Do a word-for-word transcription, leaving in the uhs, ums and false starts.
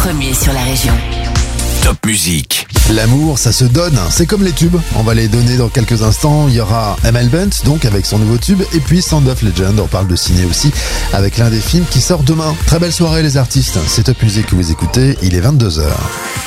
premier sur la région. Top Musique. L'amour, ça se donne, c'est comme les tubes. On va les donner dans quelques instants. Il y aura M L Bent, donc avec son nouveau tube, et puis Sound of Legend, on parle de ciné aussi, avec l'un des films qui sort demain. Très belle soirée les artistes, c'est Top Musique que vous écoutez, il est vingt-deux heures.